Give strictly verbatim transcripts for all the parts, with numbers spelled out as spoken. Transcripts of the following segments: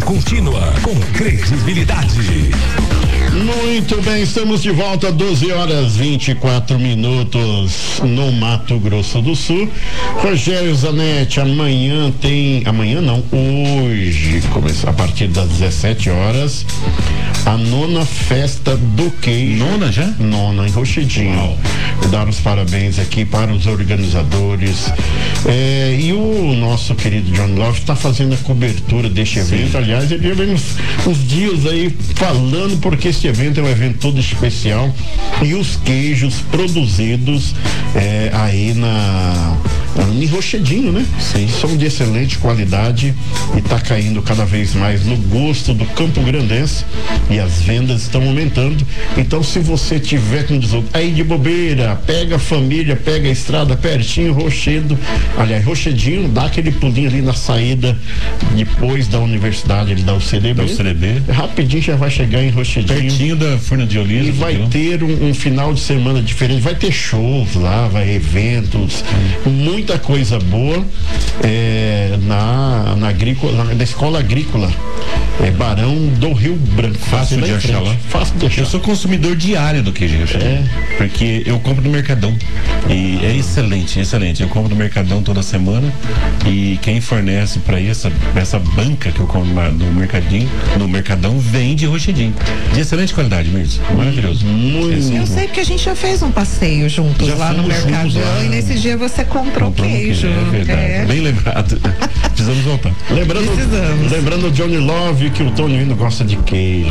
contínua com credibilidade. Muito bem, estamos de volta, doze horas vinte e quatro minutos no Mato Grosso do Sul. Rogério Zanetti, amanhã tem, amanhã não, hoje, começa a partir das dezessete horas, a nona festa do queijo. Nona já? Nona, em Rochedinho. Dar os parabéns aqui para os organizadores. É, e o nosso querido John Love está fazendo a cobertura deste evento. Sim. Aliás, ele vem uns, uns dias aí falando, porque este evento é um evento todo especial e os queijos produzidos é, aí na em Rochedinho, né? Sim. São de excelente qualidade e está caindo cada vez mais no gosto do Campo Grandense e as vendas estão aumentando. Então, se você tiver com dezoito aí de bobeira, pega a família, pega a estrada pertinho, Rochedo, aliás, Rochedinho, dá aquele pulinho ali na saída depois da universidade, ele dá o C D B. Dá o C D B. Rapidinho já vai chegar em Rochedinho. Pertinho da Furna de Oliva. E vai ter um, um final de semana diferente, vai ter shows lá, vai eventos, hum. muita coisa boa é, na, na, agrícola, na, na escola agrícola é, Barão do Rio Branco. Fácil de achar lá. Fácil de achar. Eu sou consumidor diário do queijo recheado, é. porque eu compro no Mercadão e é excelente, excelente. Eu compro no Mercadão toda semana e quem fornece para essa, essa banca que eu compro no Mercadinho, no Mercadão, vem de Rochedinho. De excelente qualidade mesmo. Maravilhoso. Muito. Eu sei porque a gente já fez um passeio juntos já lá no Mercadão lá. E nesse dia você comprou, comprou queijo. É verdade. É. Bem lembrado. Precisamos voltar. Lembrando, Precisamos. lembrando o Johnny Love que o Tony Lindo gosta de queijo.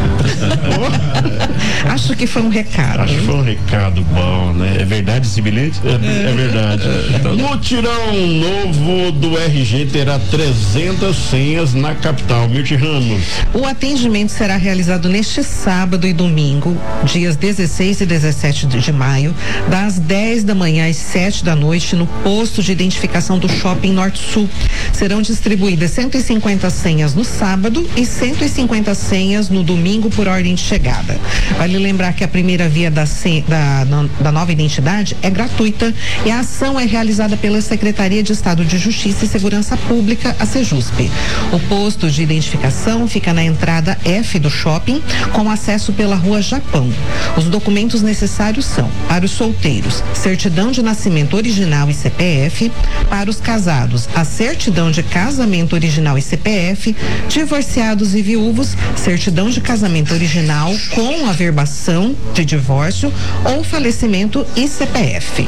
Acho que foi um recado. Acho que foi um recado bom, né? É verdade esse bilhete? É, é verdade. Mutirão novo do R G terá trezentas senhas na capital. Mirti Ramos. O atendimento será realizado neste sábado e domingo, dias dezesseis e dezessete de maio, das dez da manhã às sete da noite, no posto de identificação do Shopping Norte Sul. Serão distribuídas cento e cinquenta senhas no sábado e cento e cinquenta senhas no domingo por ordem de chegada. Vale lembrar que a primeira via da, da, da nova identidade é gratuita e a ação é realizada pela Secretaria de Estado de Justiça e Segurança Pública, a Sejusp. O posto de identificação fica na entrada F do shopping, com acesso pela Rua Japão. Os documentos necessários são, para os solteiros, certidão de nascimento original e C P F, para os casados, a certidão de casamento original e C P F, divorciados e viúvos, certidão de casamento original com averbação de divórcio ou falecimento e C P F.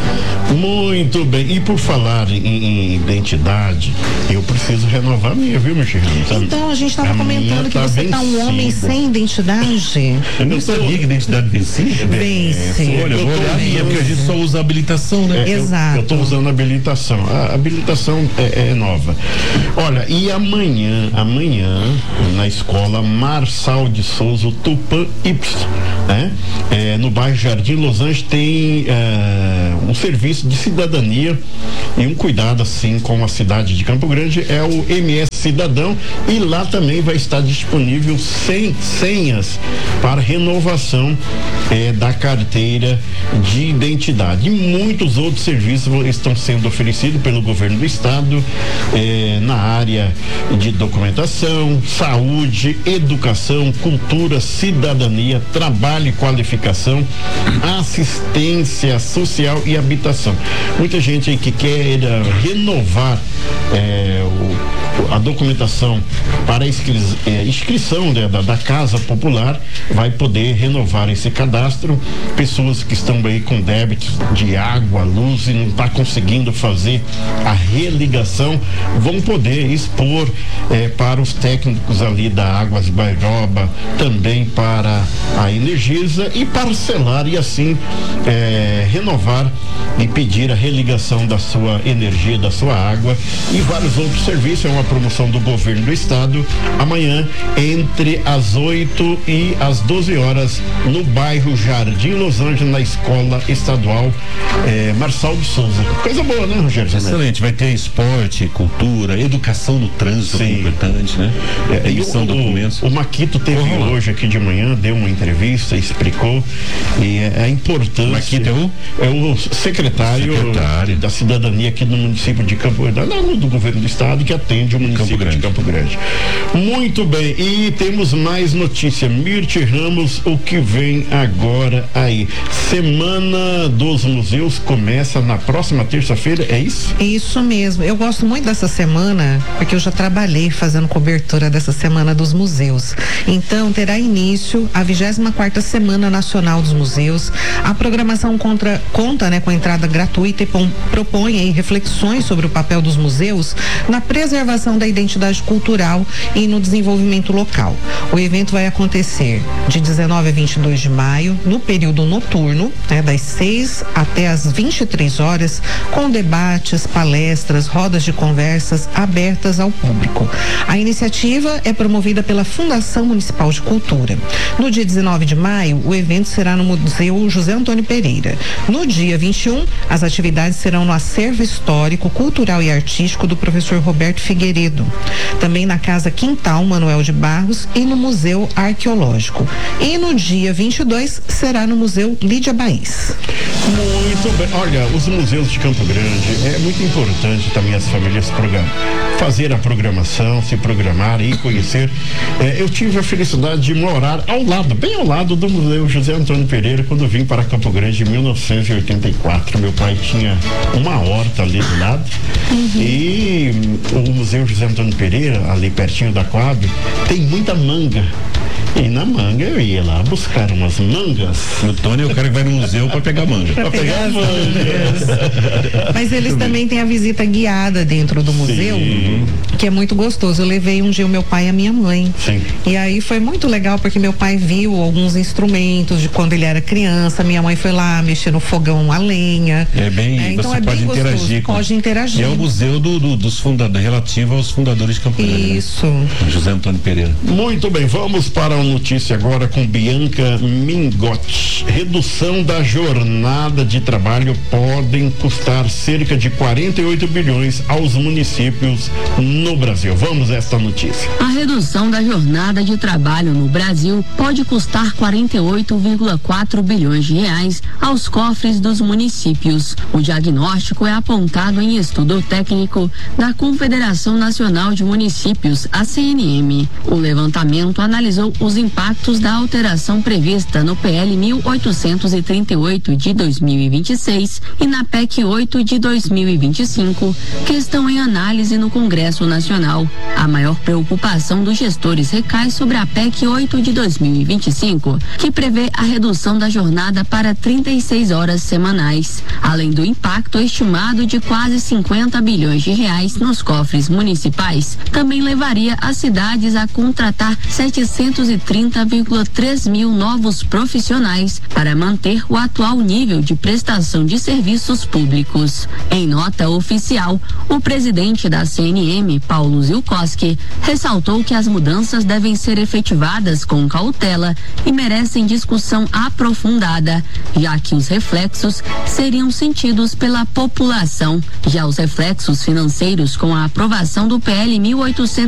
Muito bem. E por falar em, em identidade, eu preciso renovar a minha, viu, meu filho? Então, a gente estava comentando que tá você está um homem sem identidade. Eu não sabia que identidade vencia. Vence. É, olha, eu vou olhar a minha, porque a gente só usa habilitação, né? É, Exato. Eu estou usando a habilitação. A habilitação é, é nova. Olha, e amanhã, amanhã, na escola Marçal de Souza, Tupã Y, né? É, no bairro Jardim Los Angeles tem é, um serviço de cidadania e um cuidado assim com a cidade de Campo Grande, é o M S Cidadão, e lá também vai estar disponível cem senhas para renovação é, da carteira de identidade. E muitos outros serviços estão sendo oferecidos pelo governo do estado é, na área de documentação, saúde, educação, cultura, cidadania, trabalho e qualificação, assistência social e habitação. Muita gente aí que quer renovar é, o, a documentação para inscri, é, inscrição né, da, da Casa Popular vai poder renovar esse cadastro. Pessoas que estão aí com débitos de água, luz e não está conseguindo fazer a religação vão poder expor é, para os técnicos ali da Águas Bairoba, também para a Energisa, e parcelar e assim é, renovar e pedir a religação da sua energia, da sua água e vários outros serviços. É uma promoção do governo do estado, amanhã entre as oito e as doze horas no bairro Jardim Los Angeles, na escola estadual eh, Marçal de Souza. Coisa boa, né, Rogério? Excelente, vai ter esporte, cultura, educação no trânsito, que é importante, né? É, emissão de documentos. O, o Maquito teve uhum. hoje aqui de manhã, deu uma entrevista, explicou e é a importância. Maquito é o? É o secretário, secretário da cidadania aqui do município de Campo Grande, não, do governo do estado, que atende o município Campo Grande. de Campo Grande. Muito bem, e temos mais notícia. Mirti Ramos, o que vem agora aí? Semana dos Museus começa na próxima terça-feira, é isso? Isso mesmo. Eu gosto muito dessa semana, porque eu já trabalhei fazendo cobertura dessa Semana dos Museus. Então, terá início a vigésima quarta Semana Nacional dos Museus. A programação contra, conta né, com entrada gratuita e pom, propõe aí, reflexões sobre o papel dos museus na preservação da identidade cultural e no desenvolvimento local. O evento vai acontecer de dezenove a vinte e dois de maio, no período noturno, né, das seis até as vinte e três horas, com debates, palestras, rodas de conversas abertas ao público. A iniciativa é promovida pela Fundação Municipal de Cultura. No dia dezenove de maio, o evento será no Museu José Antônio Pereira. No dia vinte e um, as atividades serão no acervo histórico, cultural e artístico do professor Roberto Figueiredo. Também na Casa Quintal Manuel de Barros e no Museu Arqueológico. E no dia vinte e dois será no Museu Lídia Baís. Muito bem. Olha, os museus de Campo Grande, é muito importante também as famílias programar, fazer a programação, se programar e conhecer. É, eu tive a felicidade de morar ao lado, bem ao lado do Museu José Antônio Pereira, quando vim para Campo Grande em mil novecentos e oitenta e quatro. Meu pai tinha uma horta ali do lado. Uhum. E o Museu José Antônio Pereira, ali pertinho da Coab, tem muita manga. E na manga eu ia lá buscar umas mangas. O Tony é o cara que vai no museu para pegar manga. Para pegar mangas. Mas eles também têm a visita guiada dentro do museu, sim, que é muito gostoso. Eu levei um dia o meu pai e a minha mãe. Sim. E aí foi muito legal porque meu pai viu alguns instrumentos de quando ele era criança. Minha mãe foi lá mexer no fogão a lenha. É bem, é, então você é pode bem interagir. Gostoso, com, pode interagir. E é o museu do, do, dos fundadores, relativo aos fundadores de Campo Grande. Isso. Né? José Antônio Pereira. Muito bem, vamos para uma notícia agora com Bianca Mingotti. Redução da jornada de trabalho podem custar cerca de quarenta e oito bilhões aos municípios no Brasil. Vamos a esta notícia. A redução da jornada de trabalho no Brasil pode custar quarenta e oito vírgula quatro bilhões de reais aos cofres dos municípios. O diagnóstico é apontado em estudo técnico da Confederação Nacional de Municípios, a C N M. O levantamento analisou os impactos da alteração prevista no P L mil oitocentos e trinta e oito de dois mil e vinte e seis e na P E C oito de dois mil e vinte e cinco, que estão em análise no Congresso Nacional. A maior preocupação dos gestores recai sobre a P E C oito de dois mil e vinte e cinco, que prevê a redução da jornada para trinta e seis horas semanais, além do impacto estimado de quase cinquenta bilhões de reais nos cofres municipais. Também levaria as cidades a contratar setecentos e trinta vírgula três mil novos profissionais para manter o atual nível de prestação de serviços públicos. Em nota oficial, o presidente da C N M, Paulo Zilkowski, ressaltou que as mudanças devem ser efetivadas com cautela e merecem discussão aprofundada, já que os reflexos seriam sentidos pela população. Já os reflexos financeiros com a aprovação do P L mil oitocentos